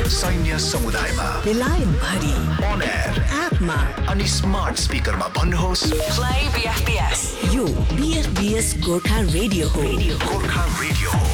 सैन्य समुदायमा बेलायत भरि अन एयर एपमा अनि स्मार्ट स्पिकरमा भन्नुहोस् प्ले बीएफबीएस। यो बीएफबीएस गोर्खा रेडियो हो। गोर्खा रेडियो हो।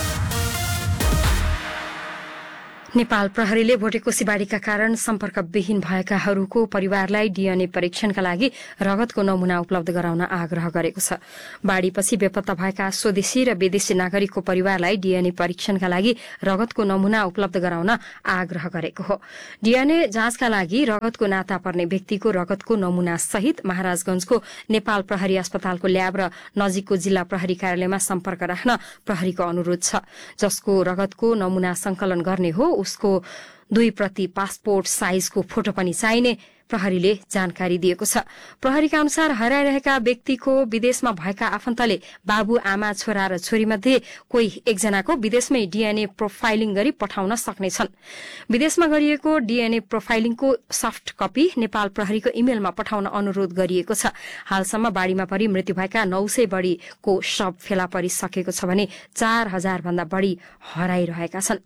नेपाल प्रहरीले भोटेकोसीबारीका कारण सम्पर्कविहीन भएकाहरूको परिवारलाई डीएनए परीक्षणका लागि रगतको नमूना उपलब्ध गराउन आग्रह गरेको छ। बाढ़ीपछि बेपत्ता भएका स्वदेशी र विदेशी नागरिकको परिवारलाई डीएनए परीक्षणका लागि रगतको नमूना उपलब्ध गराउन आग्रह गरेको हो। डीएनए जाँचका लागि रगतको नाता पर्ने व्यक्तिको रगतको नमूना सहित महाराजगंजको नेपाल प्रहरी अस्पतालको ल्याब र नजिकको जिल्ला प्रहरी कार्यालयमा सम्पर्क राख्न प्रहरीको अनुरोध छ। जसको रगतको नमूना संकलन गर्ने हो उसको 2 प्रति पासपोर्ट साइजको फोटो पनि चाहिने प्रहरीले जानकारी दिएको छ। प्रहरीका अनुसार हराइरहेका व्यक्तिको विदेशमा भएका आफन्तले बाबु आमा छोरा र छोरी मध्ये कोही एकजनाको विदेशमै डीएनए प्रोफाइलिङ गरी पठाउन सक्नेछन्। विदेशमा गरिएको डीएनए प्रोफाइलिङको सफ्ट कपी नेपाल प्रहरीको इमेलमा पठाउन अनुरोध गरिएको छ। हालसम्म बाढ़ीमा परि मृत्यु भएका 900 बढ़ीको शव फेला परिसकेको छ भने 4000 भन्दा बढ़ी हराइरहेका छन्।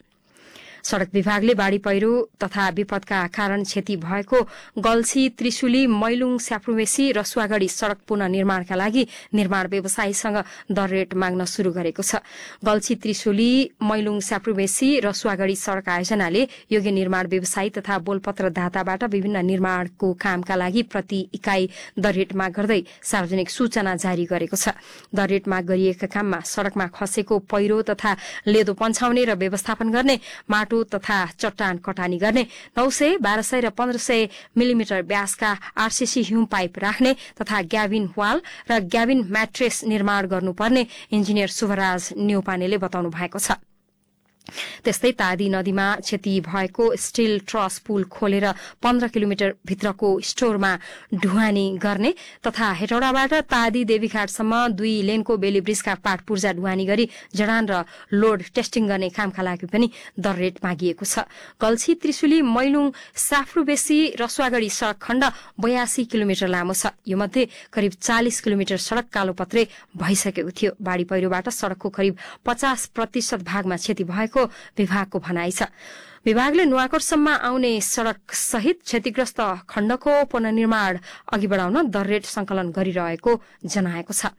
सड़क विभागले बाढ़ी पहिरो तथा विपदका कारण क्षति भएको गल्छी त्रिशुली मैलुङ स्याप्रुमेसी रसुवागढ़ी सड़क पुनर्निर्माणका लागि निर्माण व्यवसायीसँग दर रेट माग्न शुरू गरेको छ। गल्छी त्रिशुली मैलुङ स्याप्रुमेसी रसुवागढ़ी सड़क आयोजनाले योग्य निर्माण व्यवसायी तथा बोलपत्र दाताबाट विभिन्न निर्माणको कामका लागि प्रति इकाई दर रेट माग गर्दै सार्वजनिक सूचना जारी गरेको छ। दर रेट माग गरिएका काममा सड़कमा खसेको पहिरो तथा लेदो पन्छाउने र व्यवस्थापन गर्ने, माटो तथा चट्टान कटानी गर्ने, 900, 1200 र 1500 मिलिमिटर व्यासका आरसीसी ह्युम पाइप राख्ने तथा ग्याबिन वाल र ग्याबिन म्याट्रेस निर्माण गर्नुपर्ने इन्जिनियर शुभराज न्यौपानेले बताउनु भएको छ। त्यस्तै तादी नदीमा क्षति भएको स्टील ट्रस पुल खोलेर 15 किलोमिटर भित्रको स्टोरमा ढुवानी गर्ने तथा हेटौडाबाट तादी देवीघाटसम्म 2 लेनको बेली ब्रिजका पाट पूर्जा ढुवानी गरी जडान र लोड टेस्टिङ गर्ने कामका लागि पनि दर रेट मागिएको छ। गल्छी त्रिशुली मैलुङ साफ्रुबेसी रसुवागढ़ी सड़क खण्ड 82 किलोमिटर लामो छ। यो मध्ये करिब 40 किलोमिटर सड़क कालोपत्रे भइसकेको थियो। बाढ़ी पहिरोबाट सड़कको करिब 50% भागमा क्षति भएको विभागको भनाइ छ। विभागले नुवाकोटसम्म आउने सड़क सहित क्षतिग्रस्त खण्डको पुनर्निर्माण अघि बढाउन दर रेट संकलन गरिरहेको जनाएको छ।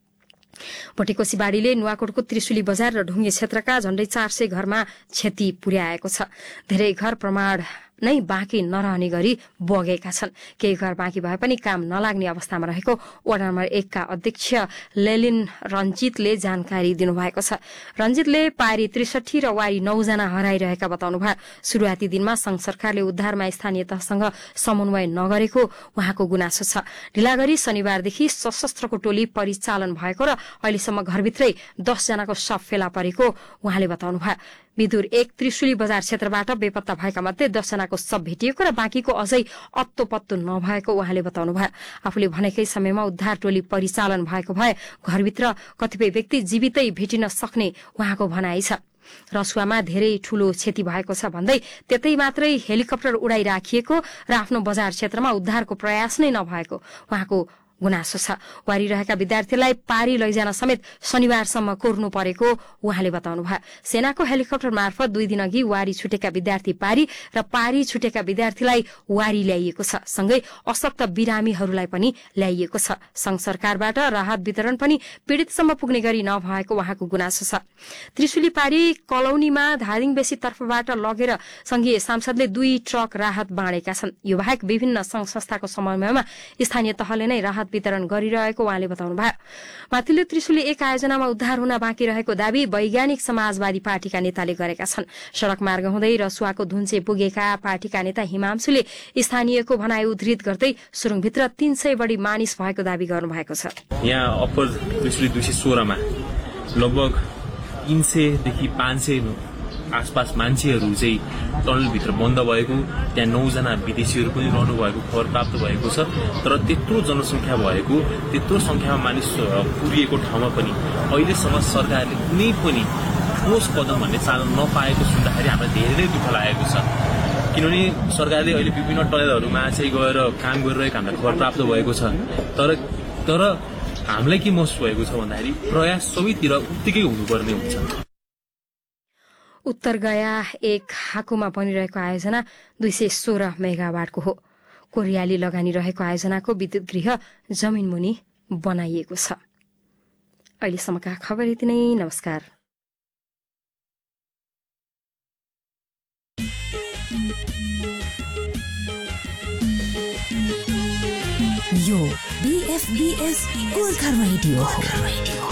भोटेकोसी बाढ़ीले नुवाकोटको त्रिशुली बजार र ढुङ्गे क्षेत्रका झण्डै 400 घरमा क्षति पुर्याएको छ। धेरै घर प्रमाण नै बाँकी नरहने गरी बगेका छन्। केही घर बाँकी भए पनि काम नलाग्ने अवस्थामा रहेको वडा नम्बर 1 का अध्यक्ष लेलिन रञ्जितले जानकारी दिनुभएको छ। रञ्जितले पारी 63 र वारी 9 जना हराइरहेका बताउनुभयो। शुरूआती दिनमा संघ सरकारले उद्धारमा स्थानीय तहसँग समन्वय नगरेको उहाँको गुनासो छ। ढिलागरी शनिबारदेखि सशस्त्रको टोली परिचालन भएको र अहिलेसम्म घरभित्रै 10 जनाको शव फेला परेको उहाँले बताउनुभयो। विदुर 1 त्रिशुली बजार क्षेत्रबाट बेपत्ता भएका मध्ये 10 जनाको शव भेटिएको र बाँकीको अझै अत्तो पत्तो नभएको उहाँले बताउनुभयो। आफूले भनेकै समयमा उद्धार टोली परिचालन भएको भए घरभित्र कतिपय व्यक्ति जीवितै भेटिन सक्ने उहाँको भनाइ छ। रसुवामा धेरै ठूलो क्षति भएको छ भन्दै त्यतै मात्रै हेलिकप्टर उडाइराखिएको र आफ्नो बजार क्षेत्रमा उद्धारको प्रयास नै नभएको उहाँको गुनासो छ। वारी रहेका विद्यार्थीलाई पारी लैजान समेत शनिबारसम्म कोर्नु परेको उहाँले बताउनुभयो। सेनाको हेलिकप्टर मार्फत 2 दिन अघि वारी छुटेका विद्यार्थी पारी र पारी छुटेका विद्यार्थीलाई वारी ल्याइएको छ। सँगै अशक्त बिरामीहरूलाई पनि ल्याइएको छ। संघ सरकारबाट राहत वितरण पनि पीड़ितसम्म पुग्ने गरी नभएको उहाँको गुनासो छ। त्रिशुली पारी कलौनीमा धादिङबेसी तर्फबाट लगेर संघीय सांसदले 2 ट्रक राहत बाँडेका छन्। यो बाहेक विभिन्न संघ संस्थाको समन्वयमा स्थानीय तहले नै राहत वितरण गरिरहेको उहाँले बताउनुभयो। माथिल्लो त्रिशुली 1 आयोजनामा उद्धार हुन बाँकी रहेको दावी वैज्ञानिक समाजवादी पार्टीका नेताले गरेका छन्। सड़क मार्ग हुँदै रसुवाको धुन्चे पुगेका पार्टीका नेता हिमांशुले स्थानीयको भनाइ उद्धृत गर्दै सुरुङभित्र 300 बढी मानिस भएको दावी गर्नुभएको छ। यहाँ अप्पर त्रिशुली 216 मा लगभग 300 देखि 500 आसपास मान्छेहरू चाहिँ टनलभित्र बन्द भएको, त्यहाँ 9 जना विदेशीहरू पनि रहनु भएको खबर प्राप्त भएको छ। तर त्यत्रो जनसंख्या भएको, त्यत्रो संख्यामा मानिस पुरिएको ठाउँमा पनि अहिलेसम्म सरकारले कुनै पनि ठोस कदम भन्ने चालन नपाएको सुन्दाखेरि हामीलाई धेरै नै दुःख लागेको छ। किनभने सरकारले अहिले विभिन्न टनलहरूमा चाहिँ गएर काम गरिरहेको हामीलाई खबर प्राप्त भएको छ। तर हामीलाई के महसुस भएको छ भन्दाखेरि प्रयास सबैतिर उत्तिकै हुनुपर्ने हुन्छ। उत्तर गया एक हाकुमा बनिरहेको आयोजना 216 मेगावाटको हो। कोरियाली लगानी रहेको आयोजनाको विद्युत गृह जमिन मुनि बनाइएको छ। अहिलेसम्मका खबर यति नै। नमस्कार। यो BFBS गोर्खा रेडियो हो।